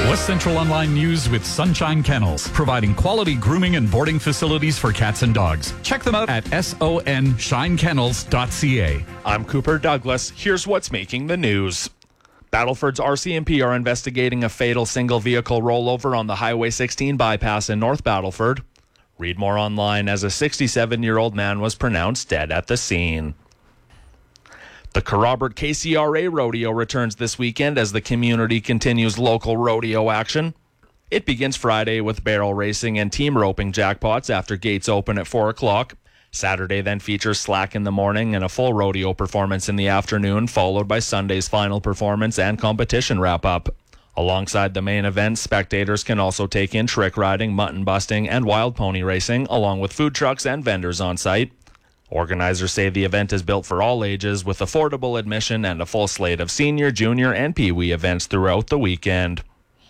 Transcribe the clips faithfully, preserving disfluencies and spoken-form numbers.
West Central Online News with Sunshine Kennels, providing quality grooming and boarding facilities for cats and dogs. Check them out at son shine kennels dot c a. I'm Cooper Douglas. Here's what's making the news. Battleford's R C M P are investigating a fatal single-vehicle rollover on the Highway sixteen bypass in North Battleford. Read more online as a sixty-seven-year-old man was pronounced dead at the scene. The Kerrobert K C R A Rodeo returns this weekend as the community continues local rodeo action. It begins Friday with barrel racing and team roping jackpots after gates open at four o'clock. Saturday then features slack in the morning and a full rodeo performance in the afternoon, followed by Sunday's final performance and competition wrap-up. Alongside the main event, spectators can also take in trick riding, mutton busting, and wild pony racing, along with food trucks and vendors on site. Organizers say the event is built for all ages, with affordable admission and a full slate of senior, junior, and peewee events throughout the weekend.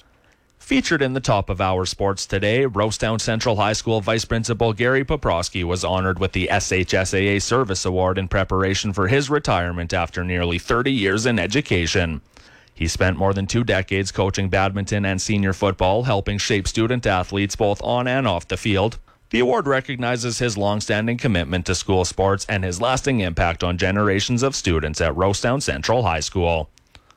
Featured in the top of our sports today, Rosetown Central High School Vice Principal Gary Poprosky was honored with the S H S A A Service Award in preparation for his retirement after nearly thirty years in education. He spent more than two decades coaching badminton and senior football, helping shape student athletes both on and off the field. The award recognizes his long-standing commitment to school sports and his lasting impact on generations of students at Rosetown Central High School.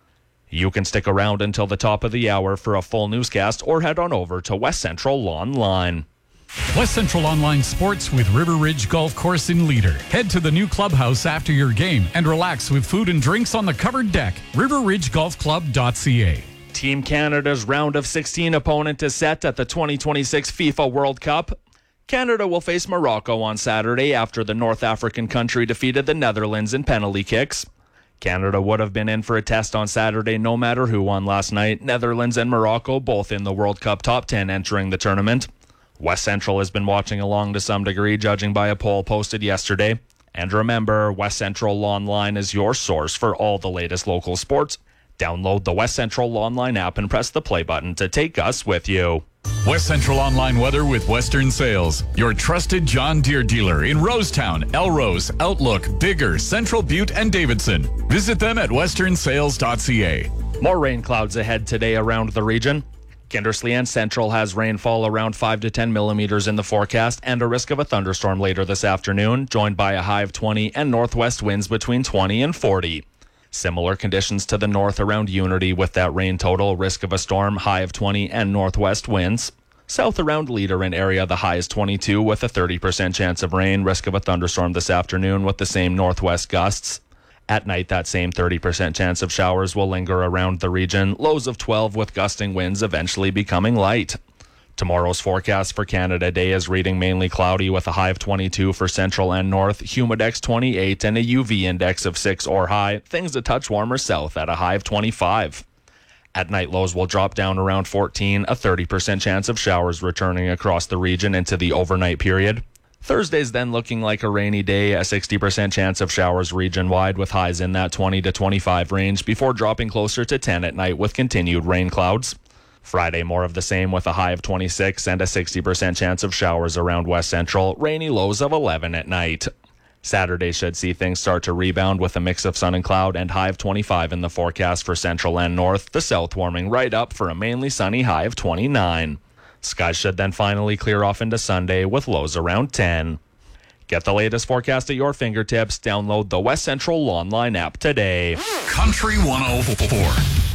You can stick around until the top of the hour for a full newscast or head on over to West Central Online. West Central Online Sports with River Ridge Golf Course in Leader. Head to the new clubhouse after your game and relax with food and drinks on the covered deck. river ridge golf club dot c a. Team Canada's round of sixteen opponent is set at the twenty twenty-six FIFA World Cup. Canada will face Morocco on Saturday after the North African country defeated the Netherlands in penalty kicks. Canada would have been in for a test on Saturday no matter who won last night. Netherlands and Morocco both in the World Cup top ten entering the tournament. West Central has been watching along to some degree, judging by a poll posted yesterday. And remember, West Central Online is your source for all the latest local sports. Download the West Central Online app and press the play button to take us with you. West Central Online weather with Western Sales, your trusted John Deere dealer in Rosetown, Elrose, Outlook, Bigger, Central Butte, and Davidson. Visit them at western sales dot c a. More rain clouds ahead today around the region. Kindersley and Central has rainfall around five to ten millimeters in the forecast and a risk of a thunderstorm later this afternoon, joined by a high of twenty and northwest winds between twenty and forty. Similar conditions to the north around Unity with that rain total, risk of a storm, high of twenty and northwest winds. South around Leader and area, the high is twenty-two with a thirty percent chance of rain, risk of a thunderstorm this afternoon with the same northwest gusts. At night, that same thirty percent chance of showers will linger around the region, lows of twelve with gusting winds eventually becoming light. Tomorrow's forecast for Canada Day is reading mainly cloudy with a high of twenty-two for Central and North, Humidex twenty-eight, and a U V index of six or high, things a touch warmer south at a high of twenty-five. At night, lows will drop down around fourteen, a thirty percent chance of showers returning across the region into the overnight period. Thursday's then looking like a rainy day, a sixty percent chance of showers region-wide with highs in that twenty to twenty-five range before dropping closer to ten at night with continued rain clouds. Friday, more of the same with a high of twenty-six and a sixty percent chance of showers around West Central, rainy lows of eleven at night. Saturday should see things start to rebound with a mix of sun and cloud and high of twenty-five in the forecast for Central and North, the South warming right up for a mainly sunny high of twenty-nine. Skies should then finally clear off into Sunday with lows around ten. Get the latest forecast at your fingertips. Download the West Central Online app today. Country one oh four.